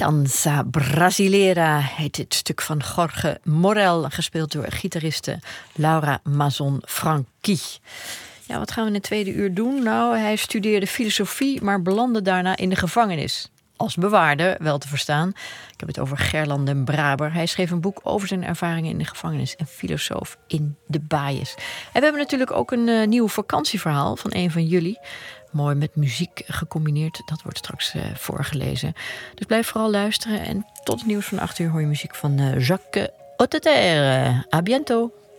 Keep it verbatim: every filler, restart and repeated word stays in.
Danza Brasileira heet dit stuk van Jorge Morel, gespeeld door gitariste Laura Mazon Franqui. Ja, wat gaan we in het tweede uur doen? Nou, hij studeerde filosofie, maar belandde daarna in de gevangenis. Als bewaarder, wel te verstaan. Ik heb het over Gerland den Braber. Hij schreef een boek over zijn ervaringen in de gevangenis en filosoof in de baaiers. En we hebben natuurlijk ook een uh, nieuw vakantieverhaal van een van jullie. Mooi met muziek gecombineerd. Dat wordt straks uh, voorgelezen. Dus blijf vooral luisteren. En tot het nieuws van acht uur hoor je muziek van uh, Jacques Otteter. A biento.